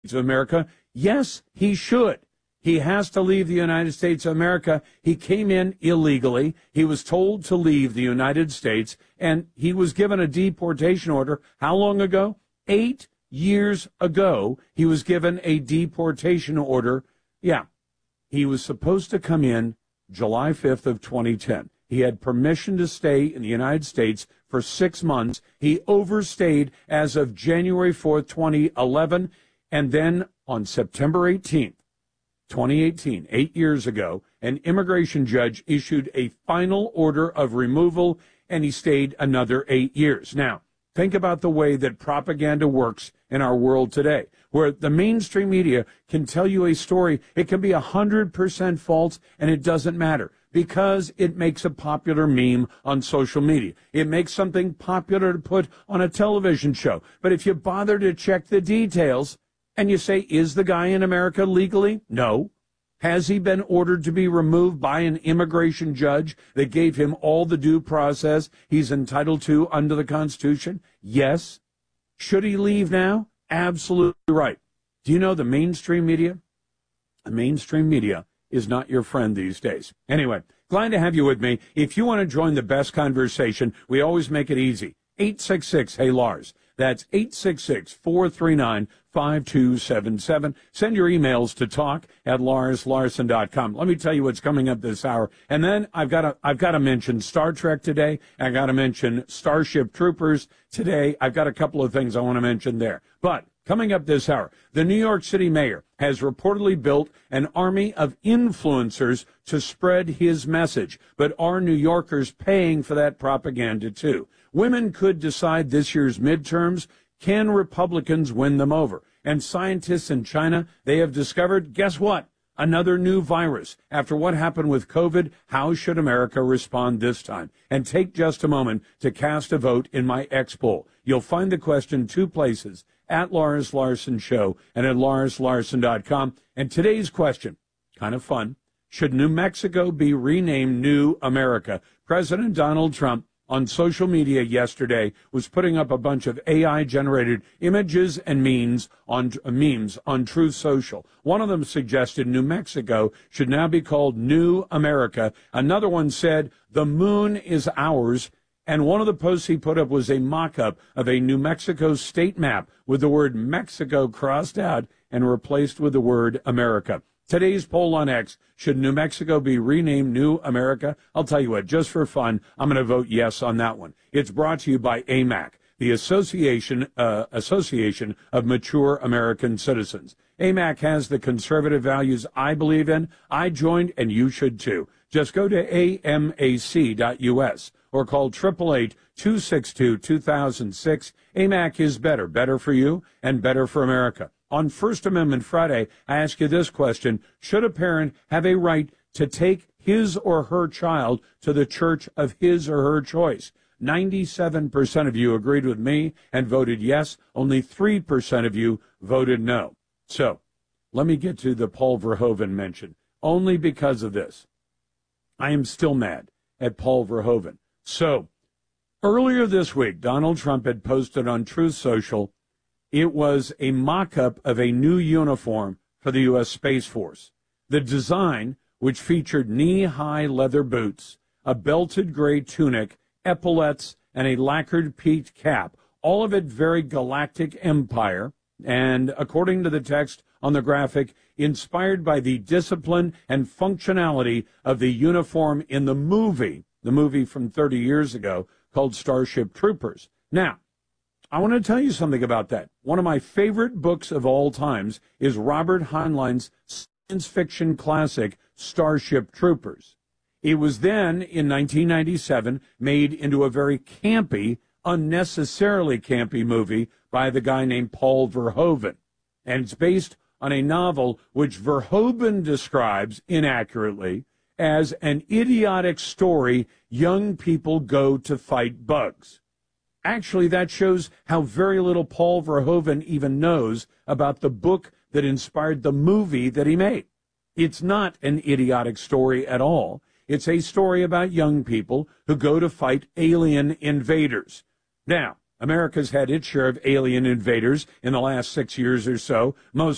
of America? Yes, he should. He has to leave the United States of America. He came in illegally. He was told to leave the United States, and he was given a deportation order. How long ago? 8 years ago, he was given a deportation order. Yeah, he was supposed to come in July 5th of 2010. He had permission to stay in the United States for 6 months. He overstayed as of January 4th, 2011, and then on September 18th, 2018, 8 years ago, an immigration judge issued a final order of removal, and he stayed another 8 years. Now, think about the way that propaganda works in our world today, where the mainstream media can tell you a story. It can be 100% false, and it doesn't matter because it makes a popular meme on social media. It makes something popular to put on a television show. But if you bother to check the details and you say, is the guy in America legally? No. Has he been ordered to be removed by an immigration judge that gave him all the due process he's entitled to under the Constitution? Yes. Should he leave now? Absolutely right. Do you know the mainstream media? The mainstream media is not your friend these days. Anyway, glad to have you with me. If you want to join the best conversation, we always make it easy. 866-HEY-LARS. That's 866-439-5277. Send your emails to talk@LarsLarson.com. Let me tell you what's coming up this hour. And then I've got to mention Star Trek today. I got to mention Starship Troopers today. I've got a couple of things I want to mention there. But coming up this hour, the New York City mayor has reportedly built an army of influencers to spread his message. But are New Yorkers paying for that propaganda too? Women could decide this year's midterms. Can Republicans win them over? And scientists in China, they have discovered, guess what? Another new virus. After what happened with COVID, how should America respond this time? And take just a moment to cast a vote in my X poll. You'll find the question 2 places, at Lars Larson Show and at LarsLarson.com. And today's question, kind of fun, should New Mexico be renamed New America? President Donald Trump on social media yesterday was putting up a bunch of AI-generated images and memes on Truth Social. One of them suggested New Mexico should now be called New America. Another one said the moon is ours. And one of the posts he put up was a mock-up of a New Mexico state map with the word Mexico crossed out and replaced with the word America. Today's poll on X, should New Mexico be renamed New America? I'll tell you what, just for fun, I'm going to vote yes on that one. It's brought to you by AMAC, the Association of Mature American Citizens. AMAC has the conservative values I believe in. I joined, and you should too. Just go to amac.us or call 888-262-2006. AMAC is better. Better for you and better for America. On First Amendment Friday, I ask you this question. Should a parent have a right to take his or her child to the church of his or her choice? 97% of you agreed with me and voted yes. Only 3% of you voted no. So let me get to the Paul Verhoeven mention. Only because of this, I am still mad at Paul Verhoeven. So earlier this week, Donald Trump had posted on Truth Social, it was a mock-up of a new uniform for the U.S. Space Force. The design, which featured knee-high leather boots, a belted gray tunic, epaulettes, and a lacquered peaked cap, all of it very galactic empire, and according to the text on the graphic, inspired by the discipline and functionality of the uniform in the movie from 30 years ago called Starship Troopers. Now, I want to tell you something about that. One of my favorite books of all times is Robert Heinlein's science fiction classic, Starship Troopers. It was then, in 1997, made into a very campy, unnecessarily campy movie by the guy named Paul Verhoeven. And it's based on a novel which Verhoeven describes inaccurately as an idiotic story young people go to fight bugs. Actually, that shows how very little Paul Verhoeven even knows about the book that inspired the movie that he made. It's not an idiotic story at all. It's a story about young people who go to fight alien invaders. Now, America's had its share of alien invaders in the last 6 years or so. Most